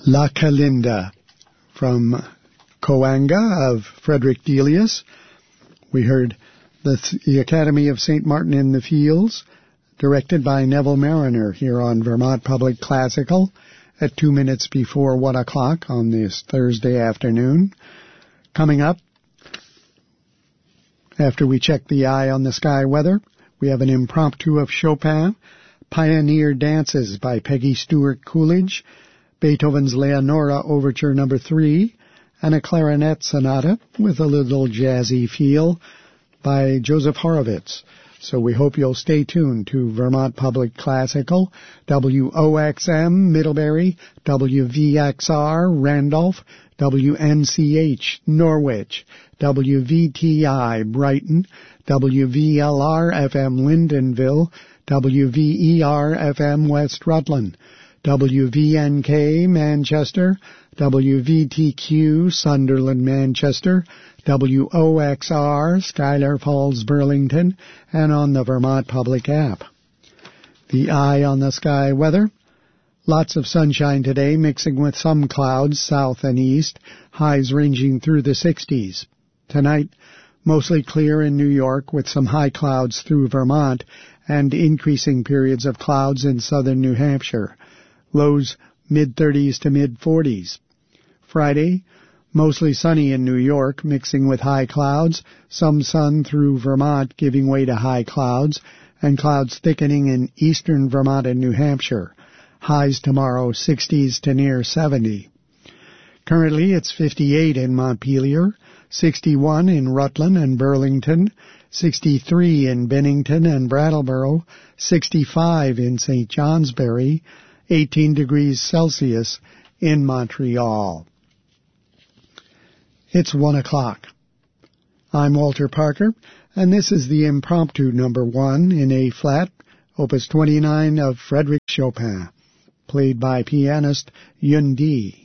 La Calinda from Coanga of Frederick Delius. We heard the Academy of St. Martin in the Fields, directed by Neville Mariner here on Vermont Public Classical at 2 minutes before 1 o'clock on this Thursday afternoon. Coming up, after we check the eye on the sky weather, we have an impromptu of Chopin, Pioneer Dances by Peggy Stewart Coolidge, Beethoven's Leonora Overture No. 3, and a clarinet sonata with a little jazzy feel by Joseph Horowitz. So we hope you'll stay tuned to Vermont Public Classical, WOXM Middlebury, WVXR Randolph, WNCH Norwich, WVTI Brighton, WVLR FM Lyndonville, WVER FM West Rutland, WVNK Manchester, WVTQ Sunderland Manchester, WOXR Schuyler Falls Burlington, and on the Vermont Public app. The eye on the sky weather. Lots of sunshine today, mixing with some clouds south and east, highs ranging through the 60s. Tonight, mostly clear in New York with some high clouds through Vermont and increasing periods of clouds in southern New Hampshire. Lows mid-30s to mid-40s. Friday, mostly sunny in New York, mixing with high clouds, some sun through Vermont giving way to high clouds, and clouds thickening in eastern Vermont and New Hampshire. Highs tomorrow 60s to near 70. Currently it's 58 in Montpelier, 61 in Rutland and Burlington, 63 in Bennington and Brattleboro, 65 in St. Johnsbury, 18 degrees Celsius in Montreal. It's 1 o'clock. I'm Walter Parker, and this is the Impromptu No. 1 in A-flat, Opus 29 of Frédéric Chopin, played by pianist Yun Di.